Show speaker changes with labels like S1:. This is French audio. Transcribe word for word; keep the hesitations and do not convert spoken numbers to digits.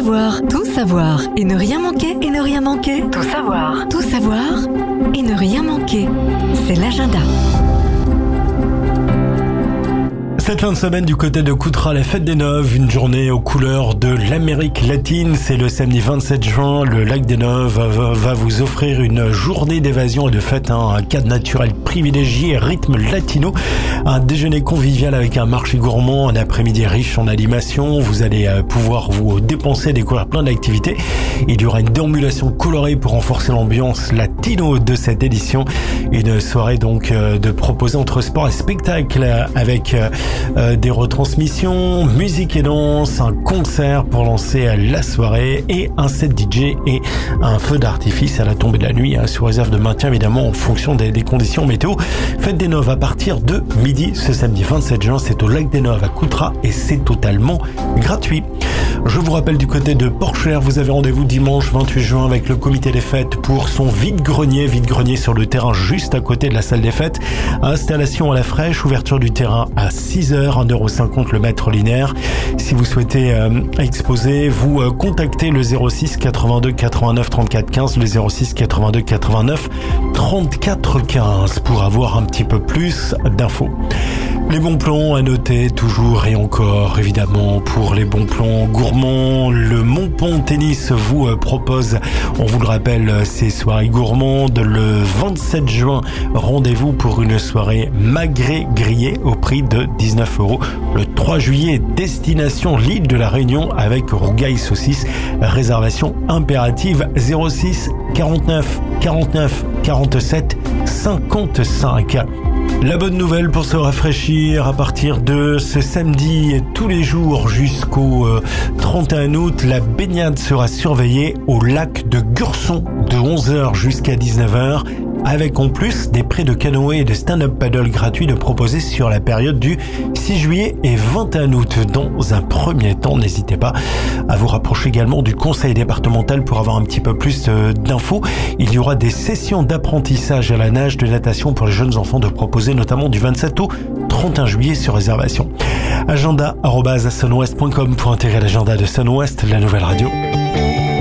S1: savoir, tout savoir et ne rien manquer et ne rien manquer. Tout savoir, tout savoir et ne rien manquer. C'est l'agenda.
S2: Cette fin de semaine du côté de Coutras, la fête des Neuves, une journée aux couleurs de l'Amérique latine. C'est le samedi vingt-sept juin. Le lac des Neuves va, va vous offrir une journée d'évasion et de fête, hein, un cadre naturel privilégié, rythme latino, un déjeuner convivial avec un marché gourmand, un après-midi riche en animation. Vous allez pouvoir vous dépenser, découvrir plein d'activités. Il y aura une déambulation colorée pour renforcer l'ambiance latino de cette édition. Une soirée donc de proposer entre sport et spectacle avec Euh, des retransmissions, musique et danse, un concert pour lancer la soirée et un set D J et un feu d'artifice à la tombée de la nuit, hein, sous réserve de maintien évidemment en fonction des, des conditions météo. Fête des Neuves à partir de midi ce samedi vingt-sept juin, c'est au lac des Neuves à Coutras et c'est totalement gratuit. Je vous rappelle du côté de Porchère, vous avez rendez-vous dimanche vingt-huit juin avec le comité des fêtes pour son vide-grenier, vide-grenier sur le terrain juste à côté de la salle des fêtes. Installation à la fraîche, ouverture du terrain à six heures, un euro cinquante le mètre linéaire. Si vous souhaitez euh, exposer, vous euh, contactez le zéro six quatre-vingt-deux quatre-vingt-neuf trente-quatre quinze, le zéro six quatre-vingt-deux quatre-vingt-neuf trente-quatre quinze pour avoir un petit peu plus d'infos. Les bons plans à noter toujours et encore, évidemment, pour les bons plans gourmands, le Montpont Tennis vous propose, on vous le rappelle, ces soirées gourmandes. Le vingt-sept juin, rendez-vous pour une soirée magret grillé au prix de dix-neuf euros. Le trois juillet, destination l'île de la Réunion avec rougail saucisse. Réservation impérative zéro six quarante-neuf quarante-neuf quarante-sept cinquante-cinq. La bonne nouvelle pour se rafraîchir à partir de ce samedi et tous les jours jusqu'au trente et un août, la baignade sera surveillée au lac de Gurson de onze heures jusqu'à dix-neuf heures. Avec en plus des prêts de canoë et de stand-up paddle gratuits de proposer sur la période du six juillet et vingt et un août. Dans un premier temps, n'hésitez pas à vous rapprocher également du conseil départemental pour avoir un petit peu plus d'infos. Il y aura des sessions d'apprentissage à la nage, de natation pour les jeunes enfants de proposer notamment du vingt-sept au trente et un juillet sur réservation. agenda arobase sunwest point com pour intégrer l'agenda de Sunwest, la nouvelle radio.